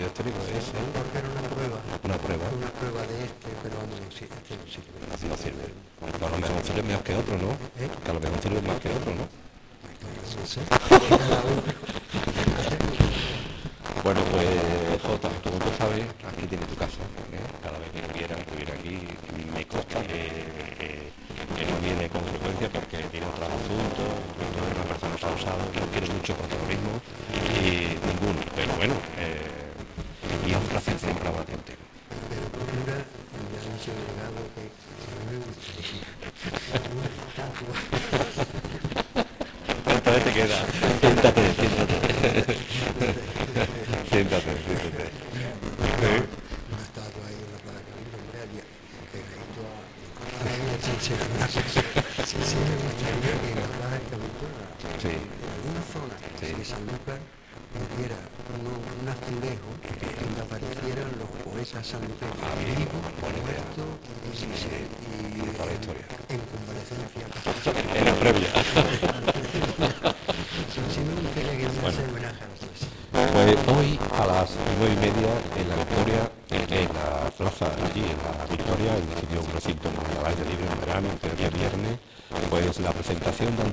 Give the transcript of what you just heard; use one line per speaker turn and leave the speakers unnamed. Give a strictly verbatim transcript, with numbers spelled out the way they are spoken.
histórico es ese.
Porque era una prueba.
Una prueba.
Una prueba de este, pero vamos, sí, este no sirve.
No sirve. A lo mejor sirve mejor que otro, ¿no?
¿Eh?
Que a lo mejor sirve más que otro, ¿no?
No sé. Cada uno.
Bueno, pues Jota, como tú sabes, aquí tienes tu casa, ¿eh? Cada vez que quieras vivir aquí, me consta que, que, que no viene con frecuencia porque tiene otros asuntos, tú eres una persona pausada, no quieres mucho protagonismo y ninguno, pero bueno, eh, y es un placer siempre hablar contigo.
Pero procura, me ha dicho el delegado que a mí me gustaría una estatua.
Entonces te queda, siéntate, siéntate. Siéntate, siéntate. ¿Eh?
Una estatua ahí en la plaza Cabildo, hombre, pegadito a... A mí sinceramente, sí, sí me gustaría que en la plaza Cabildo,
Sí.
en una zona
Sí.
de Sanlúcar, hubiera uno, un azulejo donde aparecieran los poetas sanluqueños,
Ah, bien,
vivos,
buena idea.
muertos y,
Sí, sí.
y
Toda la
en,
historia.
en convalecencia.
En la previa.
Sí, sí me gustaría que me
Bueno.
hace homenaje a los tres.
Pues hoy a las nueve y media en la Victoria, en la plaza allí, en la Victoria, en el sitio, un recinto al aire libre en verano, entre día y viernes, pues la presentación de